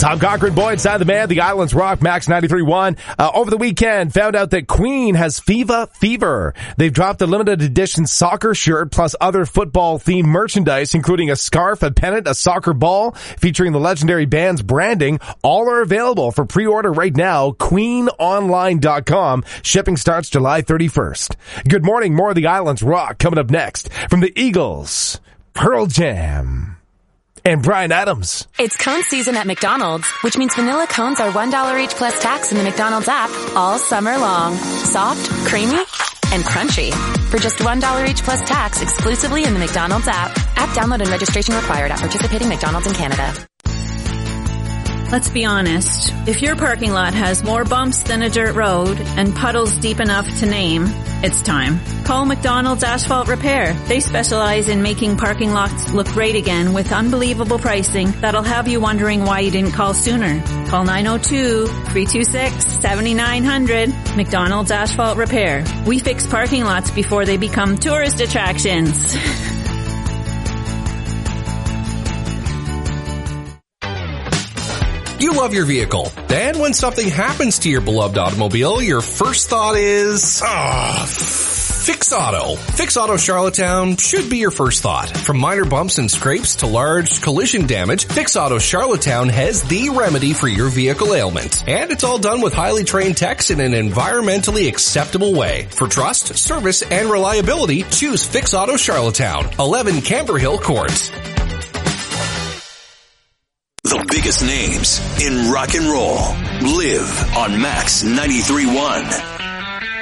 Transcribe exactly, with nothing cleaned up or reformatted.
Tom Cochran, Boyd, Side the Man, the Islands Rock, Max ninety-three point one. Uh, over the weekend, found out that Queen has FIFA Fever. They've dropped a limited edition soccer shirt plus other football-themed merchandise, including a scarf, a pennant, a soccer ball, featuring the legendary band's branding. All are available for pre-order right now. queen online dot com. Shipping starts July thirty-first. Good morning. More of the Islands Rock coming up next. From the Eagles, Pearl Jam, and Bryan Adams. It's cone season at McDonald's, which means vanilla cones are one dollar each plus tax in the McDonald's app all summer long. Soft, creamy, and crunchy. For just one dollar each plus tax exclusively in the McDonald's app. App download and registration required at participating McDonald's in Canada. Let's be honest. If your parking lot has more bumps than a dirt road and puddles deep enough to name, it's time. Call McDonald's Asphalt Repair. They specialize in making parking lots look great again with unbelievable pricing that'll have you wondering why you didn't call sooner. Call nine oh two, three two six, seven nine zero zero. McDonald's Asphalt Repair. We fix parking lots before they become tourist attractions. You love your vehicle. Then when something happens to your beloved automobile, your first thought is, ah, Fix Auto. Fix Auto Charlottetown should be your first thought. From minor bumps and scrapes to large collision damage, Fix Auto Charlottetown has the remedy for your vehicle ailment. And it's all done with highly trained techs in an environmentally acceptable way. For trust, service, and reliability, choose Fix Auto Charlottetown, eleven Camber Hill Court. The biggest names in rock and roll live on Max ninety-three point one.